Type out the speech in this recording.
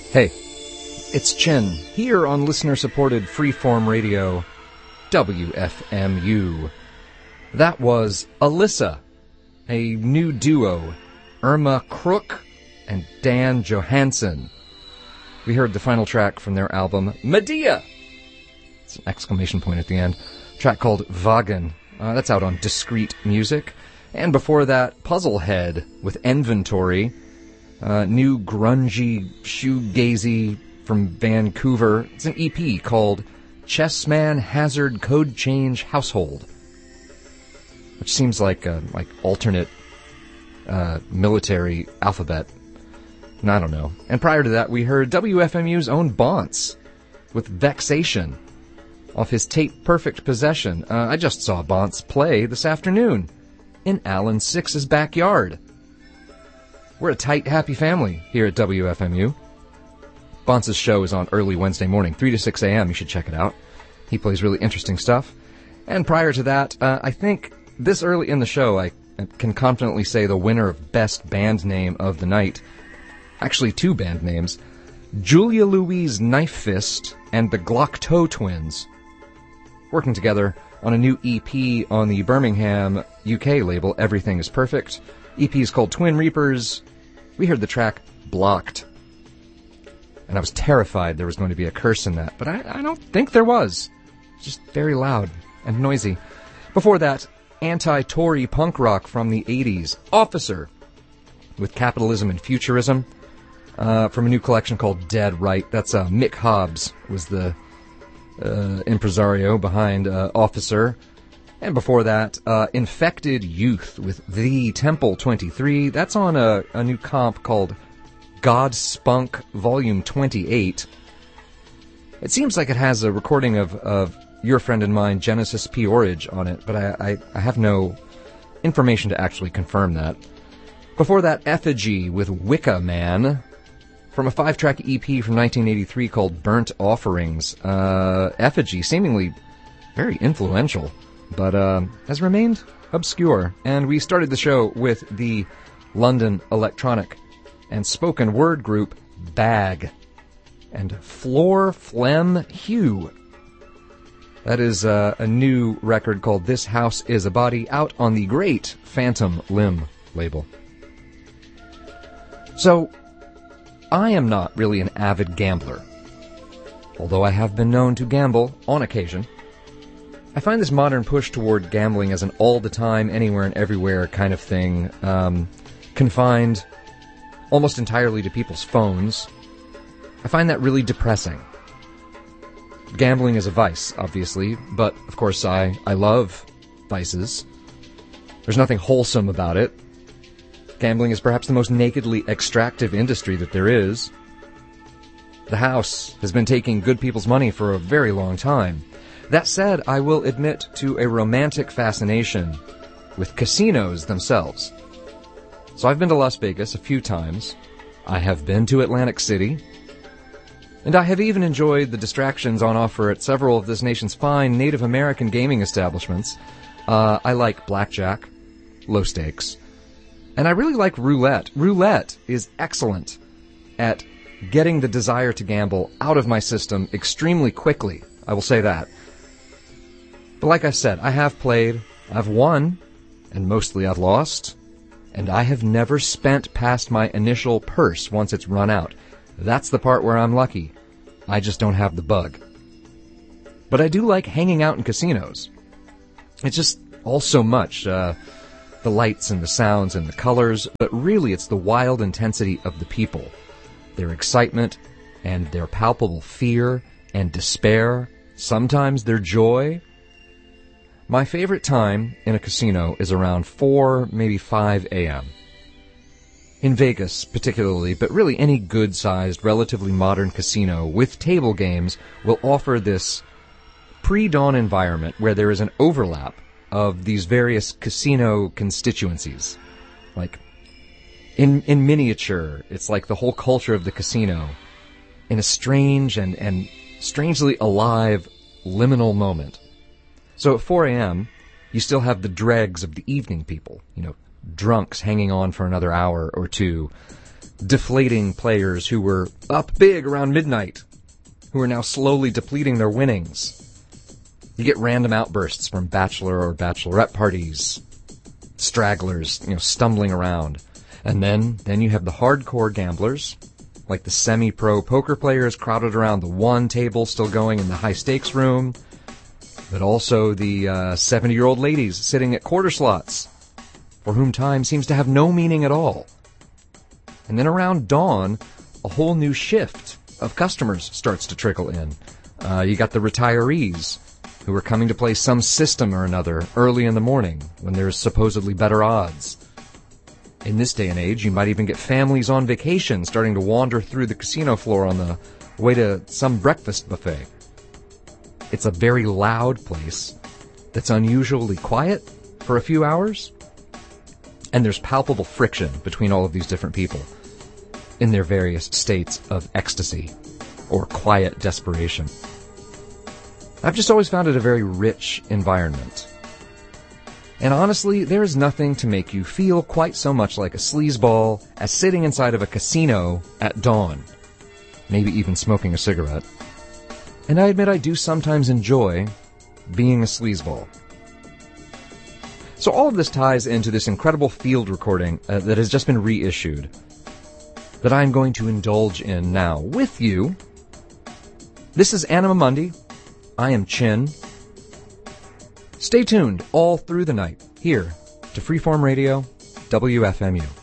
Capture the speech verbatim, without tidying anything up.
Hey, it's Chen, here on listener-supported freeform radio, W F M U. That was Alyssa, a new duo, Irma Crook and Dan Johansson. We heard the final track from their album, Medea! It's an exclamation point at the end. A track called Wagen. Uh, that's out on Discreet Music. And before that, Puzzlehead with Inventory. Uh, new grungy shoegazy from Vancouver. It's an E P called Chessman Hazard Code Change Household, which seems like a like alternate uh, military alphabet. And I don't know. And prior to that, we heard W F M U's own Bonce with Vexation off his tape Perfect Possession. Uh, I just saw Bonce play this afternoon in Alan Six's backyard. We're a tight, happy family here at W F M U. Bonce's show is on early Wednesday morning, three to six a.m. You should check it out. He plays really interesting stuff. And prior to that, uh, I think this early in the show, I can confidently say the winner of Best Band Name of the Night. Actually, two band names. Julia Louise Knife Fist and the Glock-Toe Twins. Working together on a new E P on the Birmingham, U K label, Everything is Perfect. E P is called Twin Reapers. We heard the track Blocked. And I was terrified there was going to be a curse in that, but I, I don't think there was. It's just very loud and noisy. Before that, anti-Tory punk rock from the eighties, Officer, with Capitalism and Futurism, uh, from a new collection called Dead Right. That's uh, Mick Hobbs was the uh, impresario behind uh, Officer. And before that, uh, Infected Youth with The Temple twenty-three. That's on a, a new comp called God Spunk Volume twenty-eight. It seems like it has a recording of, of your friend and mine, Genesis P. Orridge, on it, but I, I, I have no information to actually confirm that. Before that, Effigy with Wicca Man, from a five-track E P from nineteen eighty-three called Burnt Offerings. Uh, Effigy, seemingly very influential, but uh, has remained obscure. And we started the show with the London electronic and spoken word group Bag and Floor Phlegm Hue. That is uh, a new record called This House is a Body, out on the great Phantom Limb label. So, I am not really an avid gambler, although I have been known to gamble on occasion. I find this modern push toward gambling as an all-the-time, anywhere and everywhere kind of thing, um, confined almost entirely to people's phones. I find that really depressing. Gambling is a vice, obviously, but, of course, I, I love vices. There's nothing wholesome about it. Gambling is perhaps the most nakedly extractive industry that there is. The house has been taking good people's money for a very long time. That said, I will admit to a romantic fascination with casinos themselves. So I've been to Las Vegas a few times. I have been to Atlantic City. And I have even enjoyed the distractions on offer at several of this nation's fine Native American gaming establishments. Uh, I like blackjack, low stakes. And I really like roulette. Roulette is excellent at getting the desire to gamble out of my system extremely quickly. I will say that. But like I said, I have played, I've won, and mostly I've lost, and I have never spent past my initial purse once it's run out. That's the part where I'm lucky. I just don't have the bug. But I do like hanging out in casinos. It's just all so much. Uh, the lights and the sounds and the colors, but really it's the wild intensity of the people. Their excitement and their palpable fear and despair, sometimes their joy. My favorite time in a casino is around four, maybe five a.m. In Vegas, particularly, but really any good-sized, relatively modern casino with table games will offer this pre-dawn environment where there is an overlap of these various casino constituencies. Like, in in miniature, it's like the whole culture of the casino in a strange and, and strangely alive liminal moment. So at four a.m., you still have the dregs of the evening people, you know, drunks hanging on for another hour or two, deflating players who were up big around midnight, who are now slowly depleting their winnings. You get random outbursts from bachelor or bachelorette parties, stragglers, you know, stumbling around. And then, then you have the hardcore gamblers, like the semi-pro poker players crowded around the one table still going in the high-stakes room, but also the uh, seventy-year-old ladies sitting at quarter slots, for whom time seems to have no meaning at all. And then around dawn, a whole new shift of customers starts to trickle in. Uh, you got the retirees, who are coming to play some system or another early in the morning when there's supposedly better odds. In this day and age, you might even get families on vacation starting to wander through the casino floor on the way to some breakfast buffet. It's a very loud place that's unusually quiet for a few hours, and there's palpable friction between all of these different people in their various states of ecstasy or quiet desperation. I've just always found it a very rich environment. And honestly, there is nothing to make you feel quite so much like a sleazeball as sitting inside of a casino at dawn, maybe even smoking a cigarette. And I admit I do sometimes enjoy being a sleazeball. So all of this ties into this incredible field recording uh, that has just been reissued, that I'm going to indulge in now with you. This is Anima Mundi. I am Chin. Stay tuned all through the night here to Freeform Radio, W F M U.